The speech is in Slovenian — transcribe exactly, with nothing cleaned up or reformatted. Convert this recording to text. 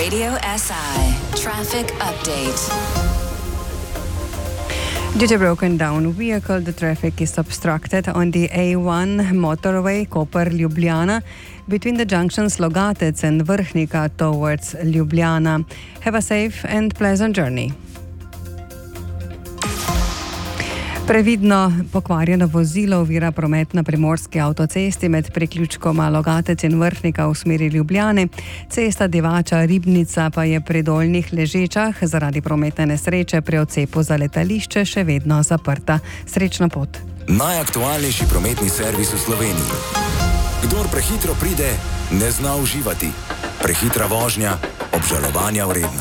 Radio S I Traffic Update. Due to broken down vehicle, the traffic is obstructed on the A one motorway Koper-Ljubljana between the junctions Logatec and Vrhnika towards Ljubljana. Have a safe and pleasant journey. Previdno pokvarjeno vozilo ovira promet na primorski avtocesti med priključkoma Logatec in Vrhnika v smeri Ljubljane. Cesta Divača-Ribnica pa je pri Dolnjih Ležečah zaradi prometne nesreče pri odcepu za letališče še vedno zaprta. Srečno pot. Najaktualnejši prometni servis v Sloveniji. Kdor prehitro pride, ne zna uživati. Prehitra vožnja, obžalovanja vredna.